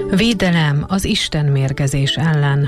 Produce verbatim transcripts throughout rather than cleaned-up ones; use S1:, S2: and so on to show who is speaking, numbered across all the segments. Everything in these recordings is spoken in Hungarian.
S1: Védelem az Isten mérgezés ellen.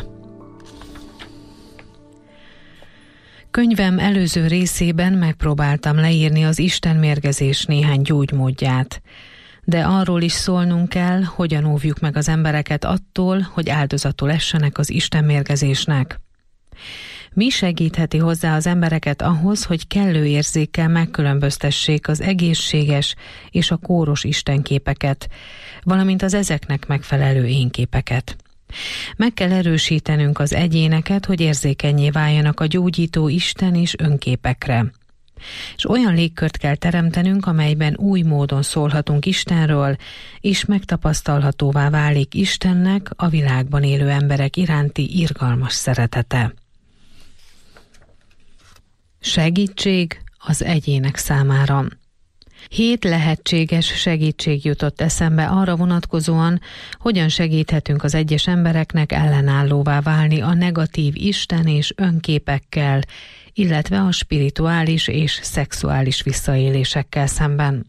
S1: Könyvem előző részében megpróbáltam leírni az Isten mérgezés néhány gyógymódját, de arról is szólnunk kell, hogyan óvjuk meg az embereket attól, hogy áldozatul essenek az Isten mérgezésnek. Mi segítheti hozzá az embereket ahhoz, hogy kellő érzékkel megkülönböztessék az egészséges és a kóros istenképeket, valamint az ezeknek megfelelő énképeket. Meg kell erősítenünk az egyéneket, hogy érzékenyé váljanak a gyógyító Isten és önképekre. És olyan légkört kell teremtenünk, amelyben új módon szólhatunk Istenről, és megtapasztalhatóvá válik Istennek a világban élő emberek iránti irgalmas szeretete. Segítség az egyének számára. Hét lehetséges segítség jutott eszembe arra vonatkozóan, hogyan segíthetünk az egyes embereknek ellenállóvá válni a negatív isten és önképekkel, illetve a spirituális és szexuális visszaélésekkel szemben.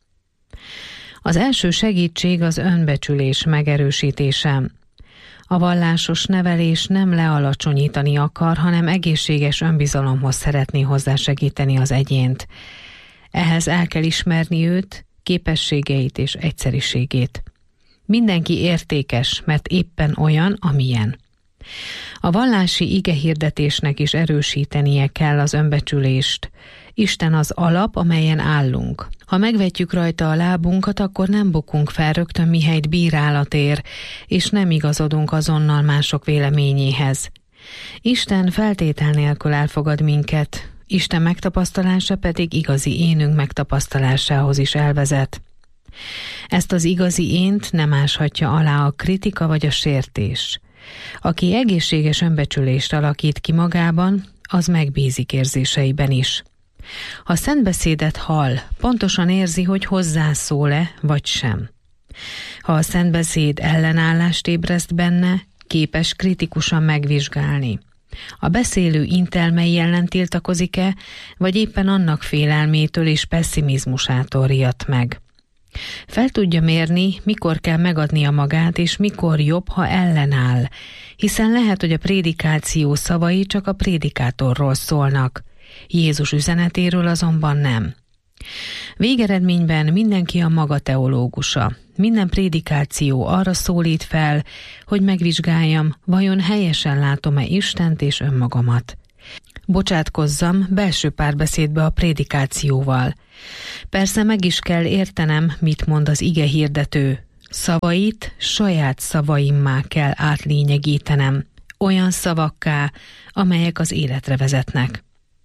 S1: Az első segítség az önbecsülés megerősítése. A vallásos nevelés nem lealacsonyítani akar, hanem egészséges önbizalomhoz szeretné hozzásegíteni az egyént. Ehhez el kell ismerni őt, képességeit és egyszeriségét. Mindenki értékes, mert éppen olyan, amilyen. A vallási igehirdetésnek is erősítenie kell az önbecsülést. Isten az alap, amelyen állunk. Ha megvetjük rajta a lábunkat, akkor nem bukunk fel rögtön, mihelyt bírálat ér, és nem igazodunk azonnal mások véleményéhez. Isten feltétel nélkül elfogad minket, Isten megtapasztalása pedig igazi énünk megtapasztalásához is elvezet. Ezt az igazi ént nem áshatja alá a kritika vagy a sértés. Aki egészséges önbecsülést alakít ki magában, az megbízik érzéseiben is. Ha szentbeszédet hall, pontosan érzi, hogy hozzászól-e vagy sem. Ha a szentbeszéd ellenállást ébreszt benne, képes kritikusan megvizsgálni. A beszélő intelmei ellen tiltakozik-e, vagy éppen annak félelmétől és pesszimizmusától riadt meg. Fel tudja mérni, mikor kell megadnia magát, és mikor jobb, ha ellenáll, hiszen lehet, hogy a prédikáció szavai csak a prédikátorról szólnak, Jézus üzenetéről azonban nem. Végeredményben mindenki a maga teológusa. Minden prédikáció arra szólít fel, hogy megvizsgáljam, vajon helyesen látom-e Istent és önmagamat. Bocsátkozzam belső párbeszédbe a prédikációval. Persze meg is kell értenem, mit mond az ige hirdető. Szavait saját szavaimmá kell átlényegítenem, olyan szavakká, amelyek az életre vezetnek.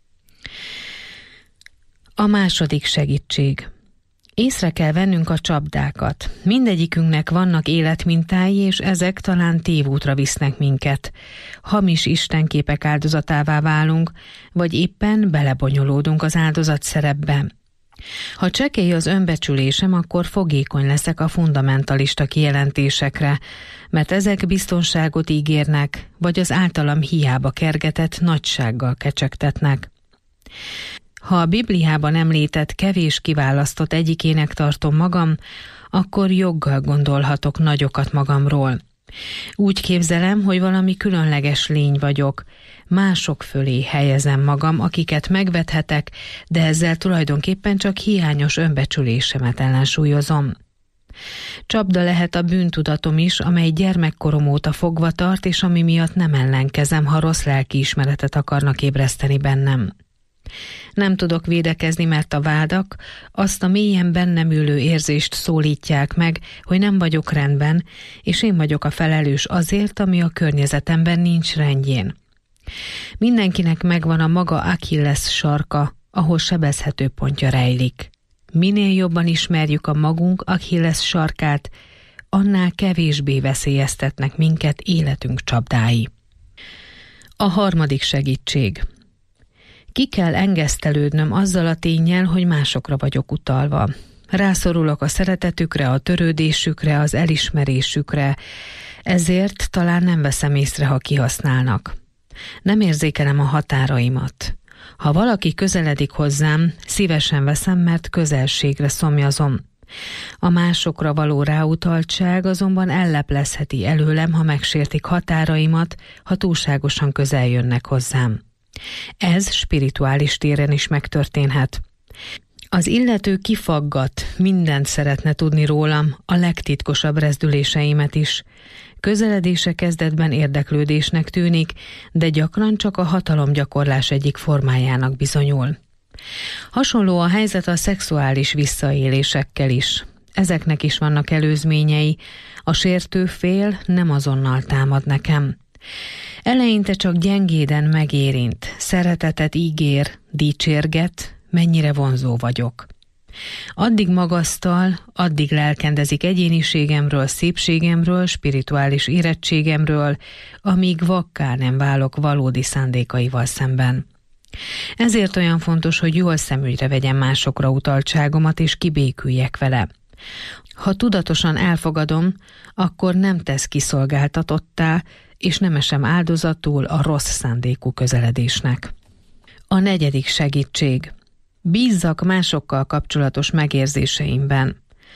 S1: A második segítség. Észre kell vennünk a csapdákat. Mindegyikünknek vannak életmintái, és ezek talán tévútra visznek minket. Hamis istenképek áldozatává válunk, vagy éppen belebonyolódunk az áldozat szerepbe. Ha csekély az önbecsülésem, akkor fogékony leszek a fundamentalista kijelentésekre, mert ezek biztonságot ígérnek, vagy az általam hiába kergetett nagysággal kecsegtetnek. Ha a Bibliában említett kevés kiválasztott egyikének tartom magam, akkor joggal gondolhatok nagyokat magamról. Úgy képzelem, hogy valami különleges lény vagyok, mások fölé helyezem magam, akiket megvethetek, de ezzel tulajdonképpen csak hiányos önbecsülésemet ellensúlyozom. Csapda lehet a bűntudatom is, amely gyermekkorom óta fogva tart, és ami miatt nem ellenkezem, ha rossz lelkiismeretet akarnak ébreszteni bennem. Nem tudok védekezni, mert a vádak azt a mélyen bennem ülő érzést szólítják meg, hogy nem vagyok rendben, és én vagyok a felelős azért, ami a környezetemben nincs rendjén. Mindenkinek megvan a maga Achilles sarka, ahol sebezhető pontja rejlik. Minél jobban ismerjük a magunk Achilles sarkát, annál kevésbé veszélyeztetnek minket életünk csapdái. A harmadik segítség. Ki kell engesztelődnöm azzal a ténnyel, hogy másokra vagyok utalva. Rászorulok a szeretetükre, a törődésükre, az elismerésükre, ezért talán nem veszem észre, ha kihasználnak. Nem érzékelem a határaimat. Ha valaki közeledik hozzám, szívesen veszem, mert közelségre szomjazom. A másokra való ráutaltság azonban elleplezheti előlem, ha megsértik határaimat, ha túlságosan közel jönnek hozzám. Ez spirituális téren is megtörténhet. Az illető kifaggat, mindent szeretne tudni rólam, a legtitkosabb rezdüléseimet is. Közeledése kezdetben érdeklődésnek tűnik, de gyakran csak a hatalomgyakorlás egyik formájának bizonyul. Hasonló a helyzet a szexuális visszaélésekkel is. Ezeknek is vannak előzményei, a sértő fél nem azonnal támad nekem. Eleinte csak gyengéden megérint, szeretetet ígér, dicsérget, mennyire vonzó vagyok. Addig magasztal, addig lelkendezik egyéniségemről, szépségemről, spirituális érettségemről, amíg vakká nem válok valódi szándékaival szemben. Ezért olyan fontos, hogy jól szemügyre vegyem másokra utaltságomat, és kibéküljek vele. Ha tudatosan elfogadom, akkor nem tesz kiszolgáltatottá, és nem esem áldozatul a rossz szándékú közeledésnek. A negyedik segítség. Bízzak másokkal kapcsolatos megérzéseimben.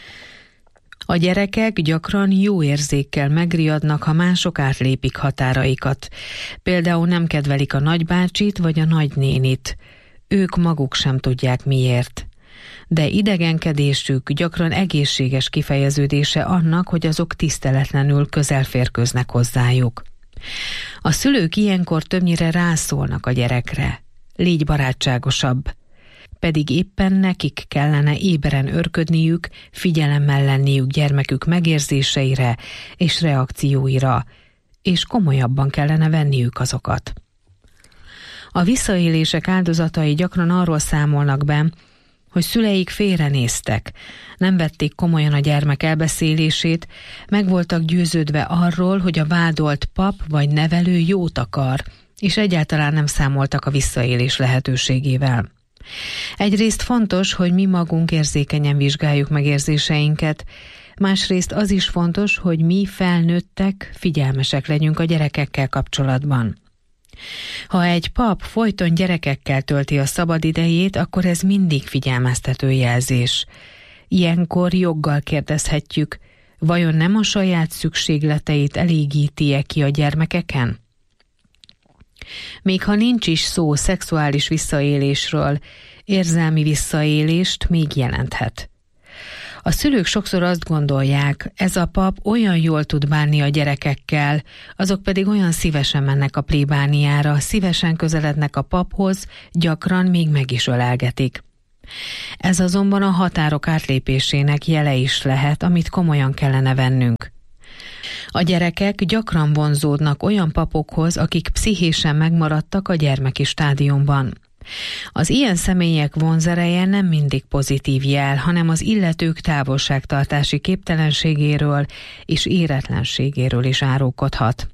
S1: A gyerekek gyakran jó érzékkel megriadnak, ha mások átlépik határaikat. Például nem kedvelik a nagybácsit vagy a nagynénit. Ők maguk sem tudják miért. De idegenkedésük gyakran egészséges kifejeződése annak, hogy azok tiszteletlenül közelférkőznek hozzájuk. A szülők ilyenkor többnyire rászólnak a gyerekre. Légy barátságosabb. Pedig éppen nekik kellene éberen őrködniük, figyelemmel lenniük gyermekük megérzéseire és reakcióira, és komolyabban kellene venniük azokat. A visszaélések áldozatai gyakran arról számolnak be, hogy szüleik félrenéztek, nem vették komolyan a gyermek elbeszélését, meg voltak győződve arról, hogy a vádolt pap vagy nevelő jót akar, és egyáltalán nem számoltak a visszaélés lehetőségével. Egyrészt fontos, hogy mi magunk érzékenyen vizsgáljuk meg érzéseinket, másrészt az is fontos, hogy mi felnőttek figyelmesek legyünk a gyerekekkel kapcsolatban. Ha egy pap folyton gyerekekkel tölti a szabadidejét, akkor ez mindig figyelmeztető jelzés. Ilyenkor joggal kérdezhetjük, vajon nem a saját szükségleteit elégíti-e ki a gyermekeken? Még ha nincs is szó szexuális visszaélésről, érzelmi visszaélést még jelenthet. A szülők sokszor azt gondolják, ez a pap olyan jól tud bánni a gyerekekkel, azok pedig olyan szívesen mennek a plébániára, szívesen közelednek a paphoz, gyakran még meg is ölelgetik. Ez azonban a határok átlépésének jele is lehet, amit komolyan kellene vennünk. A gyerekek gyakran vonzódnak olyan papokhoz, akik pszichésen megmaradtak a gyermeki stádiumban. Az ilyen személyek vonzereje nem mindig pozitív jel, hanem az illetők távolságtartási képtelenségéről és éretlenségéről is árulkodhat.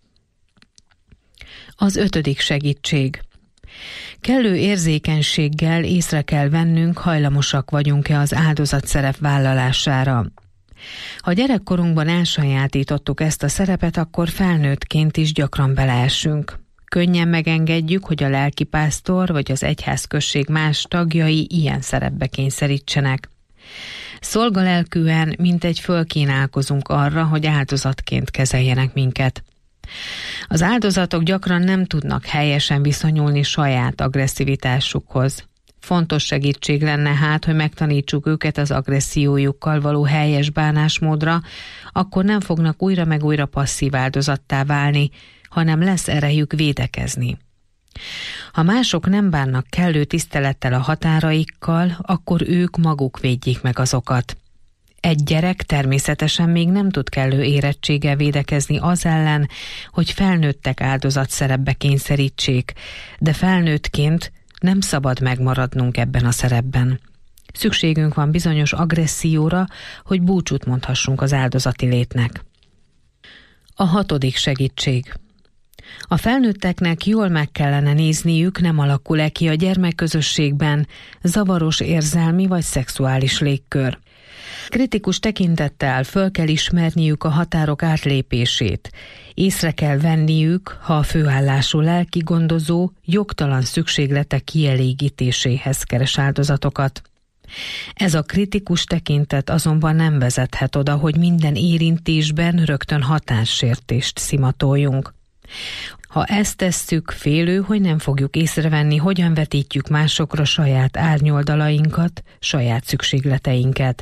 S1: Az ötödik segítség. Kellő érzékenységgel észre kell vennünk, hajlamosak vagyunk-e az áldozat szerep vállalására. Ha gyerekkorunkban elsajátítottuk ezt a szerepet, akkor felnőttként is gyakran beleesünk. Könnyen megengedjük, hogy a lelkipásztor vagy az egyházközség más tagjai ilyen szerepbe kényszerítsenek. Szolgalelkűen mintegy fölkínálkozunk arra, hogy áldozatként kezeljenek minket. Az áldozatok gyakran nem tudnak helyesen viszonyulni saját agresszivitásukhoz. Fontos segítség lenne hát, hogy megtanítsuk őket az agressziójukkal való helyes bánásmódra, akkor nem fognak újra meg újra passzív áldozattá válni, hanem lesz erejük védekezni. Ha mások nem bánnak kellő tisztelettel a határaikkal, akkor ők maguk védjék meg azokat. Egy gyerek természetesen még nem tud kellő érettséggel védekezni az ellen, hogy felnőttek áldozatszerepbe kényszerítsék, de felnőttként nem szabad megmaradnunk ebben a szerepben. Szükségünk van bizonyos agresszióra, hogy búcsút mondhassunk az áldozati létnek. A hatodik segítség. A felnőtteknek jól meg kellene nézniük, nem alakul-e ki a gyermekközösségben zavaros érzelmi vagy szexuális légkör. Kritikus tekintettel föl kell ismerniük a határok átlépését. Észre kell venniük, ha a főállású lelkigondozó jogtalan szükséglete kielégítéséhez keres áldozatokat. Ez a kritikus tekintet azonban nem vezethet oda, hogy minden érintésben rögtön hatássértést szimatoljunk. Ha ezt tesszük, félő, hogy nem fogjuk észrevenni, hogyan vetítjük másokra saját árnyoldalainkat, saját szükségleteinket.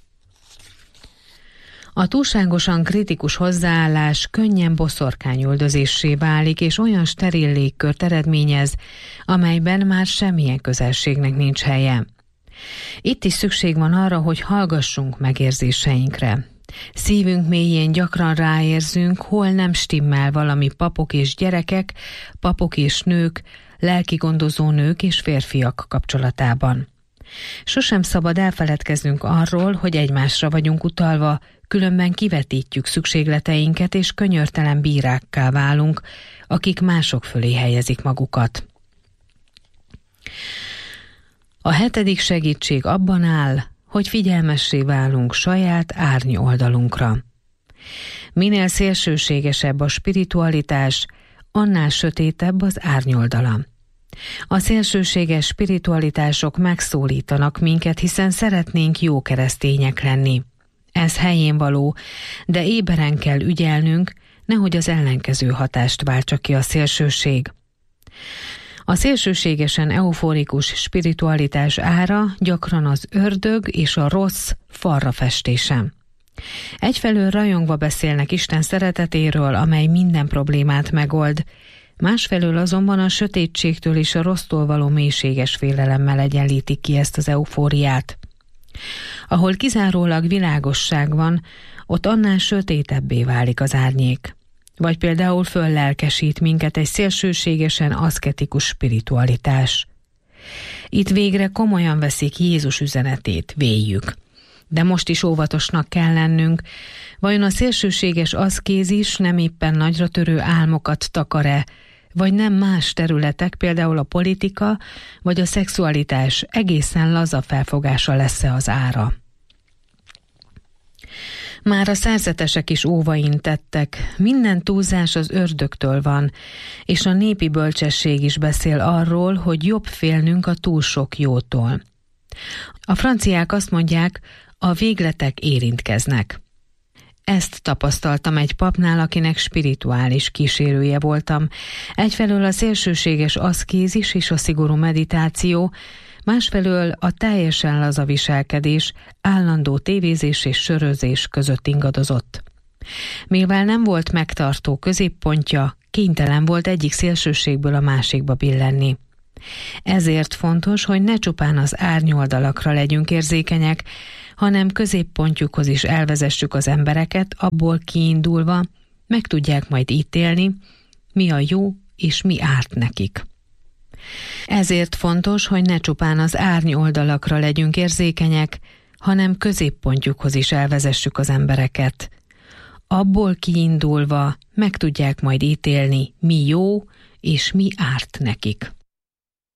S1: A túlságosan kritikus hozzáállás könnyen boszorkányüldözéssé válik, és olyan steril légkört eredményez, amelyben már semmilyen közelségnek nincs helye. Itt is szükség van arra, hogy hallgassunk megérzéseinkre. Szívünk mélyén gyakran ráérzünk, hol nem stimmel valami papok és gyerekek, papok és nők, lelkigondozó nők és férfiak kapcsolatában. Sosem szabad elfeledkeznünk arról, hogy egymásra vagyunk utalva, különben kivetítjük szükségleteinket, és könyörtelen bírákká válunk, akik mások fölé helyezik magukat. A hetedik segítség abban áll, hogy figyelmessé válunk saját árny oldalunkra. Minél szélsőségesebb a spiritualitás, annál sötétebb az árnyoldala. A szélsőséges spiritualitások megszólítanak minket, hiszen szeretnénk jó keresztények lenni. Ez helyén való, de éberen kell ügyelnünk, nehogy az ellenkező hatást váltsa ki a szélsőség. A szélsőségesen euforikus spiritualitás ára gyakran az ördög és a rossz falra festése. Egyfelől rajongva beszélnek Isten szeretetéről, amely minden problémát megold, másfelől azonban a sötétségtől és a rossztól való mélységes félelemmel egyenlítik ki ezt az eufóriát. Ahol kizárólag világosság van, ott annál sötétebbé válik az árnyék. Vagy például föllelkesít minket egy szélsőségesen aszketikus spiritualitás. Itt végre komolyan veszik Jézus üzenetét, véljük. De most is óvatosnak kell lennünk, vajon a szélsőséges aszkézis nem éppen nagyra törő álmokat takar-e, vagy nem más területek, például a politika vagy a szexualitás egészen laza felfogása lesz-e az ára. Már a szerzetesek is óvaintettek, minden túlzás az ördögtől van, és a népi bölcsesség is beszél arról, hogy jobb félnünk a túl sok jótól. A franciák azt mondják, a végletek érintkeznek. Ezt tapasztaltam egy papnál, akinek spirituális kísérője voltam. Egyfelől a szélsőséges aszkézis és a szigorú meditáció, másfelől a teljesen laza viselkedés, állandó tévézés és sörözés között ingadozott. Mivel nem volt megtartó középpontja, kénytelen volt egyik szélsőségből a másikba billenni. Ezért fontos, hogy ne csupán az árnyoldalakra legyünk érzékenyek, hanem középpontjukhoz is elvezessük az embereket, abból kiindulva meg tudják majd ítélni, mi a jó és mi árt nekik. Ezért fontos, hogy ne csupán az árnyoldalakra legyünk érzékenyek, hanem középpontjukhoz is elvezessük az embereket. Abból kiindulva meg tudják majd ítélni, mi jó és mi árt nekik.